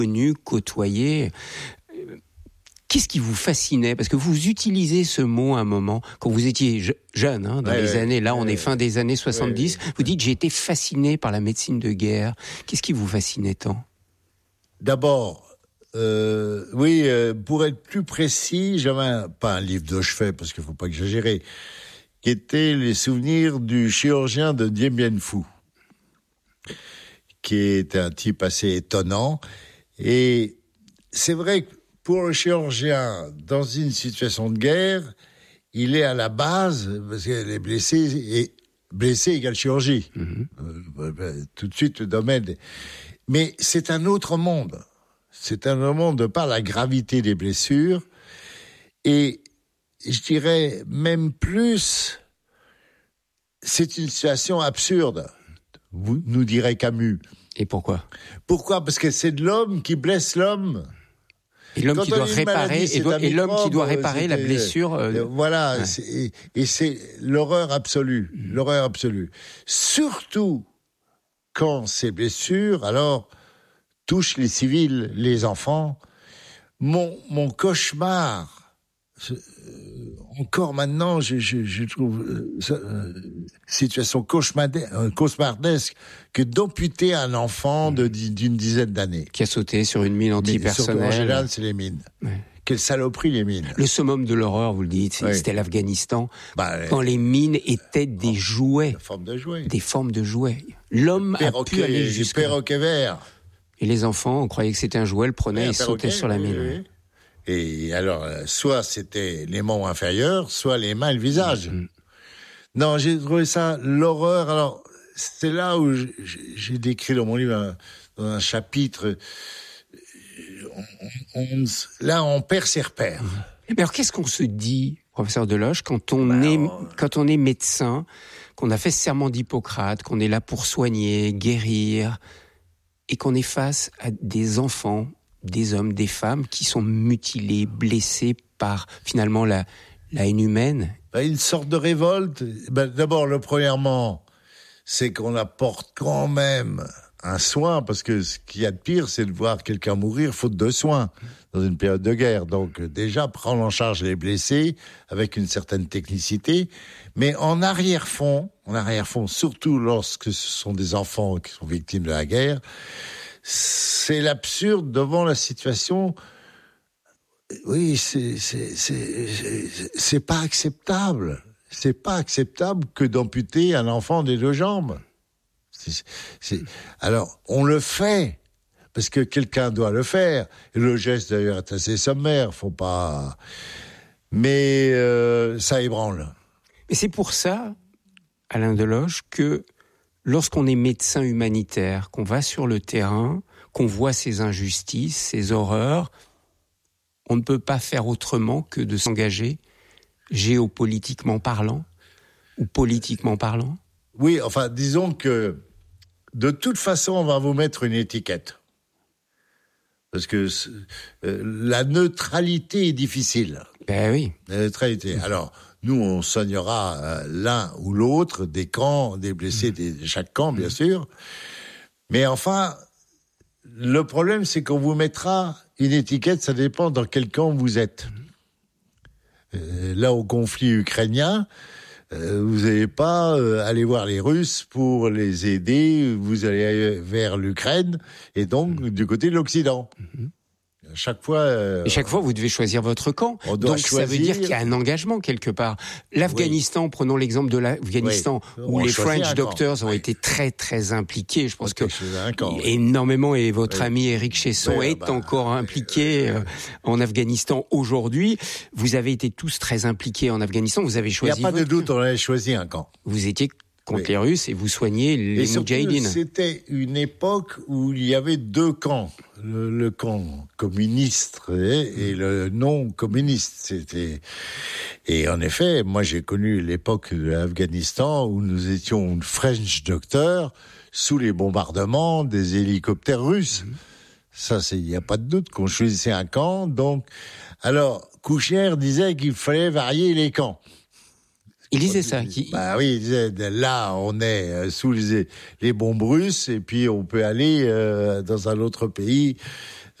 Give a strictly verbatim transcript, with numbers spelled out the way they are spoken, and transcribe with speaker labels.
Speaker 1: connu, côtoyé. Qu'est-ce qui vous fascinait ? Parce que vous utilisez ce mot à un moment, quand vous étiez je, jeune, hein, dans ouais, les ouais, années, là on ouais, est fin des années soixante-dix, ouais, vous dites « j'ai été fasciné par la médecine de guerre ». Qu'est-ce qui vous fascinait tant ?
Speaker 2: D'abord, euh, oui, euh, pour être plus précis, j'avais un, pas un livre de chevet, parce qu'il ne faut pas exagérer, qui était les souvenirs du chirurgien de Dien Bien Phu, qui était un type assez étonnant. Et c'est vrai que pour le chirurgien, dans une situation de guerre, il est à la base, parce qu'elle est blessée, et blessé égale chirurgie. Mmh. Euh, tout de suite, le domaine. Mais c'est un autre monde. C'est un autre monde de par la gravité des blessures. Et je dirais même plus, c'est une situation absurde, vous, nous dirait Camus.
Speaker 1: Et pourquoi ?
Speaker 2: Pourquoi ? Parce que c'est de l'homme qui blesse l'homme.
Speaker 1: Et l'homme qui doit réparer, maladie, et, doit, et l'homme qui doit réparer la blessure.
Speaker 2: Euh, voilà, ouais. c'est, et, et c'est l'horreur absolue, mmh. l'horreur absolue. Surtout quand ces blessures, alors, touchent les civils, les enfants. Mon, mon cauchemar, euh, encore maintenant, je, je, je trouve euh, ça, euh, situation cauchemardesque que d'amputer un enfant de, d'une dizaine d'années.
Speaker 1: Qui a sauté sur une mine antipersonnelle.
Speaker 2: En général, c'est les mines. Ouais. Quelle saloperie, les mines.
Speaker 1: Le summum de l'horreur, vous le dites, oui. C'était l'Afghanistan. Bah, quand les... les mines étaient des jouets.
Speaker 2: Des formes de jouets.
Speaker 1: Des formes de jouets. L'homme a pu aller jusqu'à...
Speaker 2: Des perroquets verts.
Speaker 1: Et les enfants, on croyait que c'était un jouet, le prenaient et sautaient sur la mine. Oui, oui.
Speaker 2: Et alors, soit c'était les membres inférieurs, soit les mains et le visage. Mmh. Non, j'ai trouvé ça l'horreur. Alors, c'est là où j'ai décrit dans mon livre, un, dans un chapitre, on, on, là, on perd ses repères.
Speaker 1: Mais alors, qu'est-ce qu'on se dit, professeur Deloche, quand on, ben, est, on... quand on est médecin, qu'on a fait ce serment d'Hippocrate, qu'on est là pour soigner, guérir, et qu'on est face à des enfants, des hommes, des femmes qui sont mutilés, blessés par finalement la, la haine humaine.
Speaker 2: Une sorte de révolte. Ben, d'abord, le premièrement, c'est qu'on apporte quand même un soin, parce que ce qu'il y a de pire, c'est de voir quelqu'un mourir faute de soins dans une période de guerre. Donc déjà, prendre en charge les blessés avec une certaine technicité, mais en arrière-fond, en arrière-fond, surtout lorsque ce sont des enfants qui sont victimes de la guerre, c'est l'absurde devant la situation. Oui, c'est, c'est, c'est, c'est, c'est pas acceptable. C'est pas acceptable que d'amputer un enfant des deux jambes. C'est, c'est... Alors, on le fait, parce que quelqu'un doit le faire. Et le geste, d'ailleurs, est assez sommaire, faut pas... Mais euh, ça ébranle.
Speaker 1: Et c'est pour ça, Alain Deloche, que lorsqu'on est médecin humanitaire, qu'on va sur le terrain, qu'on voit ces injustices, ces horreurs, on ne peut pas faire autrement que de s'engager géopolitiquement parlant ou politiquement parlant.
Speaker 2: Oui, enfin, disons que de toute façon, on va vous mettre une étiquette. Parce que euh, la neutralité est difficile.
Speaker 1: Ben oui.
Speaker 2: La neutralité. Alors, nous, on soignera euh, l'un ou l'autre des camps, des blessés mmh. de chaque camp, bien mmh. sûr. Mais enfin, le problème, c'est qu'on vous mettra une étiquette, ça dépend dans quel camp vous êtes. Euh, là, au conflit ukrainien, euh, vous n'allez pas euh, aller voir les Russes pour les aider, vous allez vers l'Ukraine, et donc mmh. du côté de l'Occident. Mmh. Chaque fois, euh,
Speaker 1: et chaque fois, vous devez choisir votre camp.
Speaker 2: Donc,
Speaker 1: choisir... ça veut dire qu'il y a un engagement quelque part. L'Afghanistan, oui. prenons l'exemple de l'Afghanistan, oui. où on les French doctors ont oui. été très très impliqués. Je pense que camp, énormément, et votre oui. ami Éric Chesson oui, est bah, encore impliqué euh, en Afghanistan aujourd'hui. Vous avez été tous très impliqués en Afghanistan. Vous avez choisi.
Speaker 2: Il n'y a pas de doute, on avait choisi un camp.
Speaker 1: Vous étiez contre oui. les Russes et vous soignez les Moudjahidines.
Speaker 2: C'était une époque où il y avait deux camps. Le, le camp communiste et, et le non communiste. C'était... Et en effet, moi j'ai connu l'époque de l'Afghanistan où nous étions French doctors sous les bombardements des hélicoptères russes. Mmh. Ça, c'est, il n'y a pas de doute qu'on choisissait un camp. Donc, alors, Kouchner disait qu'il fallait varier les camps.
Speaker 1: Il disait ça. Qui...
Speaker 2: Bah oui, il disait, là, on est sous les, les bombes russes, et puis on peut aller euh, dans un autre pays